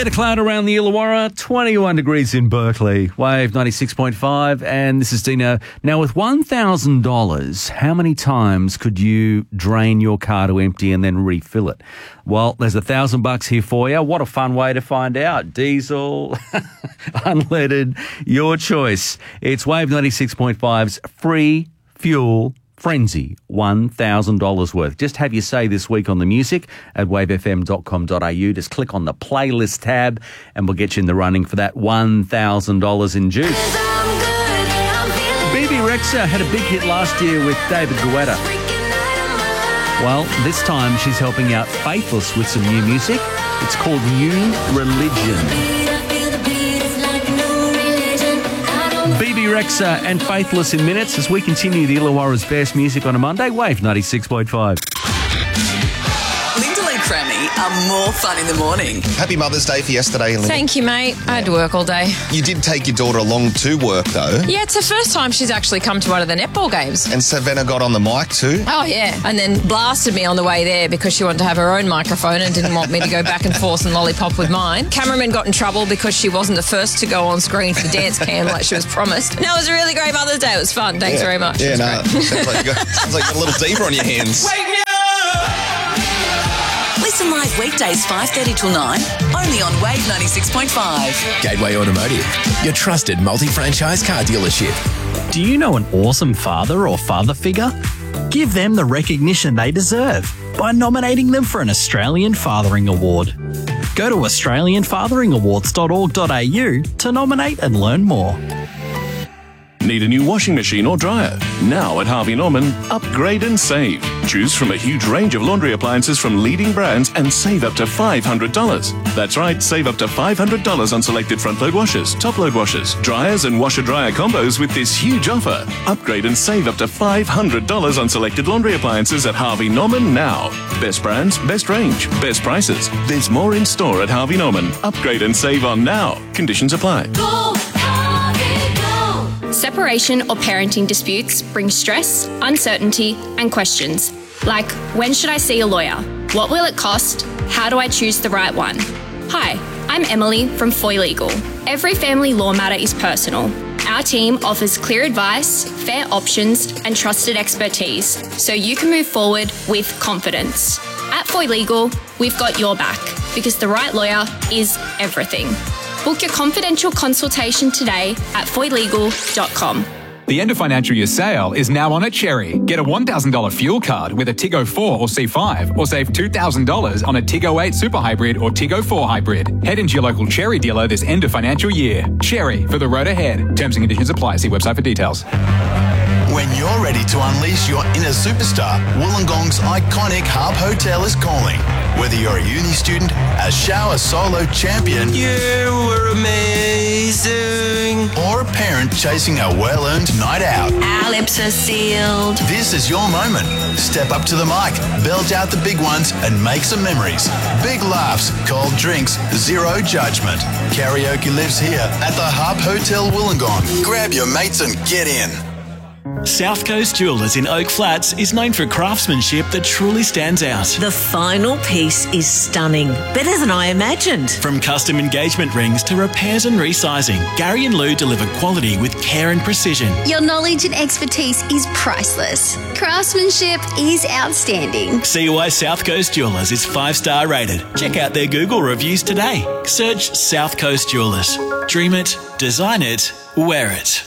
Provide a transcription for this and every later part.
bit of cloud around the Illawarra, 21 degrees in Berkeley, Wave 96.5, and this is Dino. Now, with $1,000, how many times could you drain your car to empty and then refill it? Well, there's $1,000 here for you. What a fun way to find out. Diesel, unleaded, your choice. It's Wave 96.5's free fuel frenzy, $1,000 worth. Just have your say this week on the music at wavefm.com.au. Just click on the playlist tab and we'll get you in the running for that $1,000 in juice. Bebe Rexha had a big hit last year with David Guetta. Well, this time she's helping out Faithless with some new music. It's called New Religion. Bebe Rexha and Faithless in minutes as we continue the Illawarra's best music on a Monday. Wave 96.5. Linda and Crammy are more fun in the morning. Happy Mother's Day for yesterday, Linda. Thank you, mate. I had to work all day. You did take your daughter along to work, though. Yeah, it's the first time she's actually come to one of the netball games. And Savannah got on the mic too. Oh, yeah. And then blasted me on the way there because she wanted to have her own microphone and didn't want me to go back and forth and lollipop with mine. Cameraman got in trouble because she wasn't the first to go on screen for the dance cam like she was promised. No, it was a really great Mother's Day. It was fun. Thanks very much. Yeah, no. Sounds like you got a little deeper on your hands. Listen live weekdays 5:30 till 9, only on Wave 96.5. Gateway Automotive, your trusted multi-franchise car dealership. Do you know an awesome father or father figure? Give them the recognition they deserve by nominating them for an Australian Fathering Award. Go to australianfatheringawards.org.au to nominate and learn more. Need a new washing machine or dryer? Now at Harvey Norman, upgrade and save. Choose from a huge range of laundry appliances from leading brands and save up to $500. That's right, save up to $500 on selected front-load washers, top-load washers, dryers and washer-dryer combos with this huge offer. Upgrade and save up to $500 on selected laundry appliances at Harvey Norman now. Best brands, best range, best prices. There's more in store at Harvey Norman. Upgrade and save on now. Conditions apply. Separation or parenting disputes bring stress, uncertainty, and questions. Like, when should I see a lawyer? What will it cost? How do I choose the right one? Hi, I'm Emily from Foy Legal. Every family law matter is personal. Our team offers clear advice, fair options, and trusted expertise so you can move forward with confidence. At Foy Legal, we've got your back because the right lawyer is everything. Book your confidential consultation today at foylegal.com. The end of financial year sale is now on at Cherry. Get a $1,000 fuel card with a Tiggo 4 or C5 or save $2,000 on a Tiggo 8 Super Hybrid or Tiggo 4 Hybrid. Head into your local Cherry dealer this end of financial year. Cherry, for the road ahead. Terms and conditions apply. See website for details. When you're ready to unleash your inner superstar, Wollongong's iconic Harp Hotel is calling. Whether you're a uni student, a shower solo champion, you were amazing, or a parent chasing a well-earned night out, our lips are sealed. This is your moment. Step up to the mic, belt out the big ones, and make some memories. Big laughs, cold drinks, zero judgment. Karaoke lives here at the Harp Hotel Wollongong. Grab your mates and get in. South Coast Jewellers in Oak Flats is known for craftsmanship that truly stands out. The final piece is stunning. Better than I imagined. From custom engagement rings to repairs and resizing, Gary and Lou deliver quality with care and precision. Your knowledge and expertise is priceless. Craftsmanship is outstanding. See why South Coast Jewellers is 5-star rated. Check out their Google reviews today. Search South Coast Jewellers. Dream it, design it, wear it.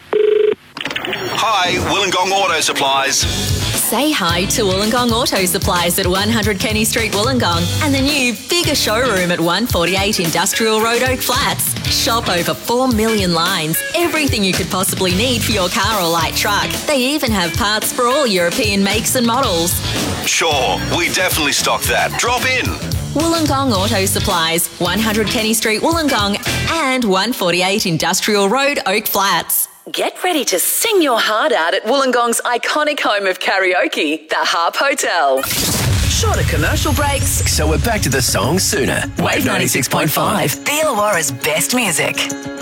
Hi, Wollongong Auto Supplies. Say hi to Wollongong Auto Supplies at 100 Kenny Street, Wollongong, and the new, bigger showroom at 148 Industrial Road, Oak Flats. Shop over 4 million lines, everything you could possibly need for your car or light truck. They even have parts for all European makes and models. Sure, we definitely stock that. Drop in. Wollongong Auto Supplies, 100 Kenny Street, Wollongong, and 148 Industrial Road, Oak Flats. Get ready to sing your heart out at Wollongong's iconic home of karaoke, the Harp Hotel. Shorter commercial breaks. So we're back to the song sooner. Wave 96.5. The Illawarra's best music.